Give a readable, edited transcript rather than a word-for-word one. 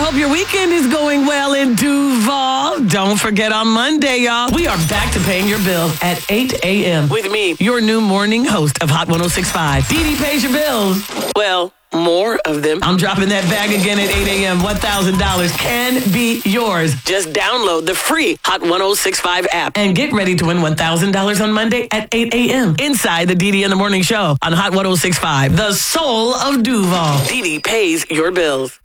hope your weekend is going well in Duval. Don't forget on Monday, y'all, we are back to paying your bills at 8 a.m. with me, your new morning host of Hot 106.5. Dee Dee pays your bills. Well, more of them. I'm dropping that bag again at 8 a.m. $1,000 can be yours. Just download the free Hot 106.5 app and get ready to win $1,000 on Monday at 8 a.m. inside the Dee Dee in the Morning Show on Hot 106.5, the soul of Duval. Dee Dee pays your bills.